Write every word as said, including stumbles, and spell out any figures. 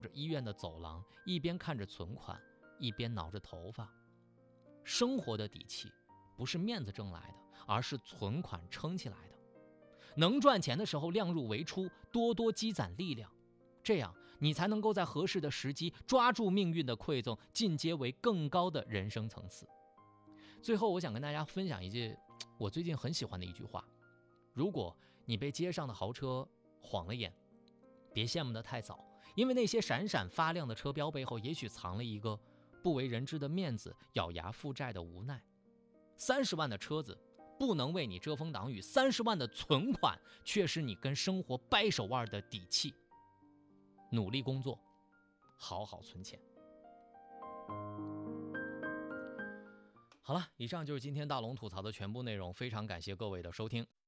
医院的走廊，一边看着存款，一边挠着头发。生活的底气不是面子挣来的，而是存款撑起来的。能赚钱的时候量入为出，多多积攒力量，这样你才能够在合适的时机抓住命运的馈赠，进阶为更高的人生层次。最后我想跟大家分享一句我最近很喜欢的一句话：如果你被街上的豪车晃了眼，别羡慕得太早，因为那些闪闪发亮的车标背后，也许藏了一个不为人知的面子，咬牙负债的无奈。三十万的车子不能为你遮风挡雨，三十万的存款却是你跟生活掰手腕的底气。努力工作，好好存钱。好了，以上就是今天大龙吐槽的全部内容，非常感谢各位的收听。